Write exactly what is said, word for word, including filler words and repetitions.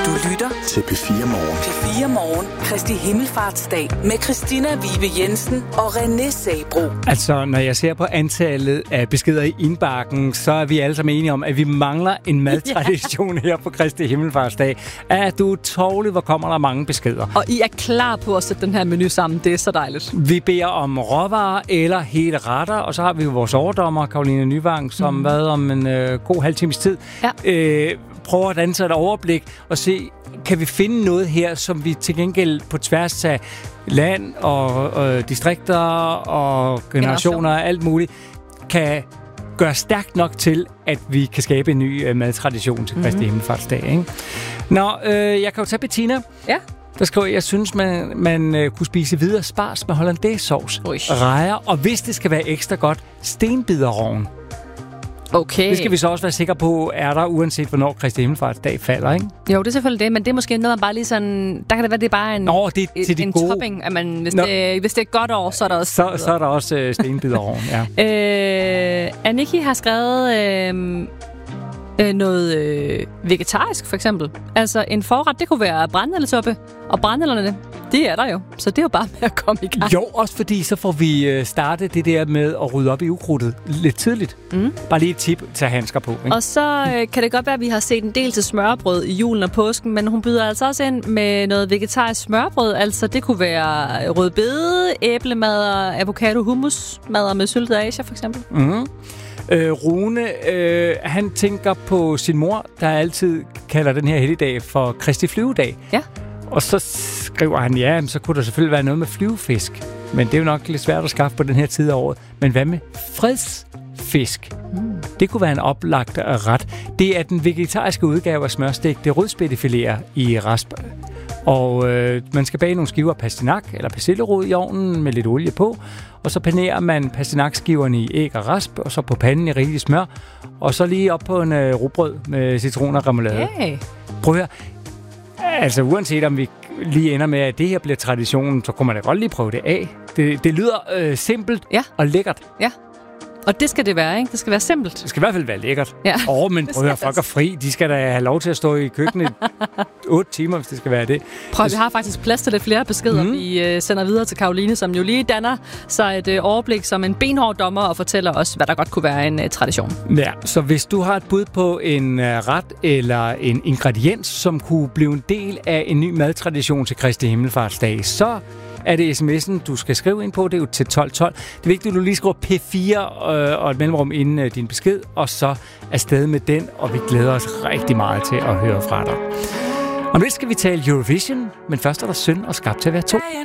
Du lytter til P fire Morgen. P fire Morgen. Kristi Himmelfartsdag med Christina Vibe Jensen og René Sabro. Altså, når jeg ser på antallet af beskeder i indbakken, så er vi alle sammen enige om, at vi mangler en madtradition her på Kristi Himmelfartsdag. Er du tårlig, hvor kommer der mange beskeder? Og I er klar på at sætte den her menu sammen. Det er så dejligt. Vi beder om råvarer eller hele retter, og så har vi jo vores overdommer, Karoline Nyvang, som mm. været om en øh, god halv times tid. Ja. Øh, prøver at danse et overblik og se, kan vi finde noget her, som vi til gengæld på tværs af land og, og distrikter og generationer og alt muligt, kan gøre stærkt nok til, at vi kan skabe en ny øh, madtradition til Kristi mm-hmm. Himmelfartsdag. Ikke? Nå, øh, jeg kan jo tage Bettina. Ja. Der skriver, jeg synes, man, man øh, kunne spise videre spars med hollandaisesauce, rejer, og hvis det skal være ekstra godt, stenbiderrogn. Okay. Det skal vi så også være sikre på, er der uanset hvornår Kristi Himmelfartsdag falder, ikke? Jo, det er selvfølgelig det, men det er måske noget, man bare lige sådan... Der kan det være, det er bare en, Nå, det er til de en gode. Topping. At man, hvis, det, hvis det er et godt år, så er der også... Så, så er der også øh, stenbiderrogn, ja. øh, Aniki har skrevet øh, øh, noget øh, vegetarisk, for eksempel. Altså, en forret, det kunne være brændenældesuppe, og brændenælderne, det er der jo. Så det er jo bare med at komme i gang. Jo, også fordi så får vi startet det der med at rydde op i ukrudtet lidt tidligt. Mm. Bare lige et tip til at handsker på. Ikke? Og så øh, kan det godt være, at vi har set en del til smørbrød i julen og påsken, men hun byder altså også ind med noget vegetarisk smørbrød. Altså det kunne være rødbede, æblemadder, avocado, hummusmadder med syltet asier for eksempel. Mm. Øh, Rune, øh, han tænker på sin mor, der altid kalder den her helligdag for Kristi Flyvedag. Ja. Og så skriver han, ja, så kunne der selvfølgelig være noget med flyvefisk. Men det er jo nok lidt svært at skaffe på den her tid af året. Men hvad med fredsfisk? Mm. Det kunne være en oplagt ret. Det er den vegetariske udgave af smørstegte rødspættefiléer i rasp. Og øh, man skal bage nogle skiver pastinak eller persillerod i ovnen med lidt olie på. Og så panerer man pastinakskiverne i æg og rasp, og så på panden i rigelig smør. Og så lige op på en øh, rugbrød med citron og remoulade. Hey. Prøv at høre. Altså uanset om vi lige ender med, at det her bliver traditionen, så kunne man da godt lige prøve det af. Det, det lyder øh, simpelt ja. og lækkert. Ja, og det skal det være, ikke? Det skal være simpelt. Det skal i hvert fald være lækkert. Ja. Åh, oh, men prøv at høre, folk er fri. De skal da have lov til at stå i køkkenet otte timer, hvis det skal være det. Prøv, vi har faktisk plads til lidt flere beskeder, mm. vi øh, sender videre til Karoline, som jo lige danner sig et øh, overblik som en benhård dommer og fortæller os, hvad der godt kunne være en øh, tradition. Ja, så hvis du har et bud på en øh, ret eller en ingrediens, som kunne blive en del af en ny madtradition til Kristi Himmelfartsdag, så er det sms'en, du skal skrive ind på. Det er jo til tolv tolv. Det er vigtigt, at du lige skriver P fire øh, og et mellemrum inden øh, din besked, og så afsted med den, og vi glæder os rigtig meget til at høre fra dig. Om lidt skal vi tale Eurovision, men først er der Synd og Skabt til at være to.